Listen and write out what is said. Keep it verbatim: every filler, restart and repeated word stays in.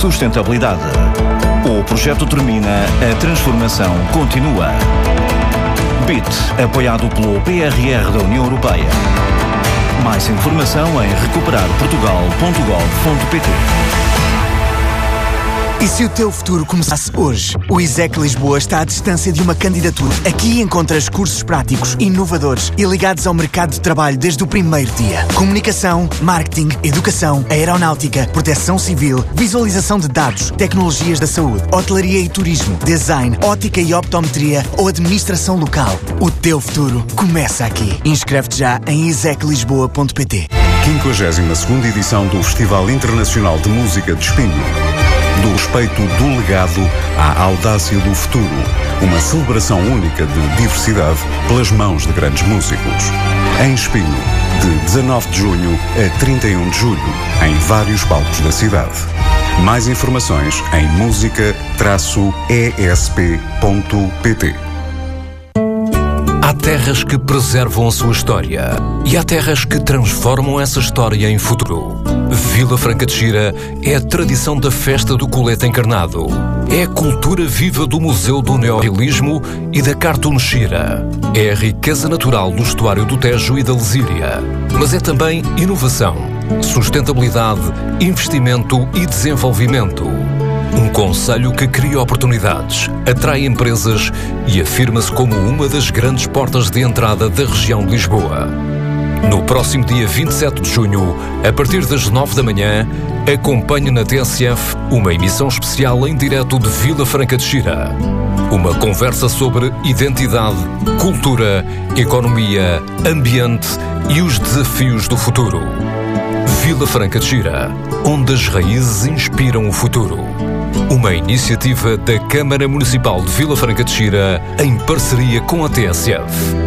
Sustentabilidade. O projeto termina, a transformação continua. B I T, apoiado pelo P R R da União Europeia. Mais informação em recuperar portugal ponto gov ponto pt. E se o teu futuro começasse hoje? O ISEC Lisboa está à distância de uma candidatura. Aqui encontras cursos práticos, inovadores e ligados ao mercado de trabalho desde o primeiro dia. Comunicação, marketing, educação, aeronáutica, proteção civil, visualização de dados, tecnologias da saúde, hotelaria e turismo, design, ótica e optometria ou administração local. O teu futuro começa aqui. Inscreve-te já em isec lisboa ponto pt. quinquagésima segunda edição do Festival Internacional de Música de Espinho. Do respeito do legado à audácia do futuro. Uma celebração única de diversidade pelas mãos de grandes músicos. Em Espinho, de dezanove de junho a trinta e um de julho, em vários palcos da cidade. Mais informações em música e s p ponto p t. Há terras que preservam a sua história e há terras que transformam essa história em futuro. Vila Franca de Xira é a tradição da festa do colete encarnado. É a cultura viva do Museu do Neorrealismo e da Cartoon Xira. É a riqueza natural do estuário do Tejo e da Lesíria. Mas é também inovação, sustentabilidade, investimento e desenvolvimento. Um concelho que cria oportunidades, atrai empresas e afirma-se como uma das grandes portas de entrada da região de Lisboa. No próximo dia vinte e sete de junho, a partir das nove da manhã, acompanhe na T S F uma emissão especial em direto de Vila Franca de Xira. Uma conversa sobre identidade, cultura, economia, ambiente e os desafios do futuro. Vila Franca de Xira, onde as raízes inspiram o futuro. Uma iniciativa da Câmara Municipal de Vila Franca de Xira em parceria com a T S F.